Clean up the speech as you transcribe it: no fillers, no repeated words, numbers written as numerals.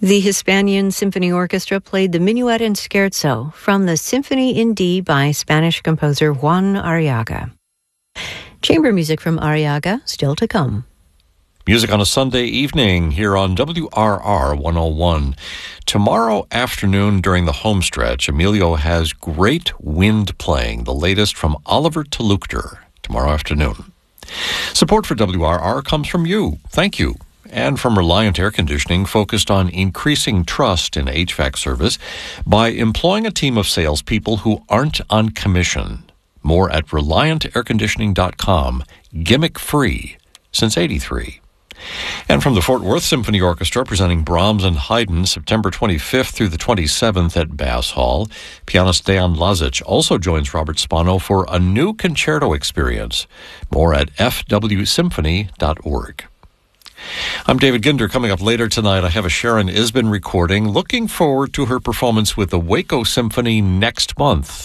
The Hispanian Symphony Orchestra played the Minuet and Scherzo from the Symphony in D by Spanish composer Juan Arriaga. Chamber music from Arriaga still to come. Music on a Sunday evening here on WRR 101. Tomorrow afternoon during the home stretch, Emilio has Great Wind playing, the latest from Oliver Talukder, tomorrow afternoon. Support for WRR comes from you. Thank you. And from Reliant Air Conditioning, focused on increasing trust in HVAC service by employing a team of salespeople who aren't on commission. More at ReliantAirConditioning.com. Gimmick-free since '83. And from the Fort Worth Symphony Orchestra, presenting Brahms and Haydn September 25th through the 27th at Bass Hall, pianist Dejan Lazic also joins Robert Spano for a new concerto experience. More at fwsymphony.org. I'm David Ginder. Coming up later tonight, I have a Sharon Isbin recording. Looking forward to her performance with the Waco Symphony next month.